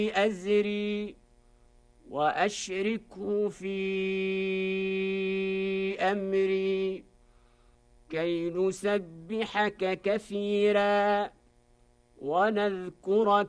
أزري وأشركه في أمري كي نسبحك كثيرا ونذكرك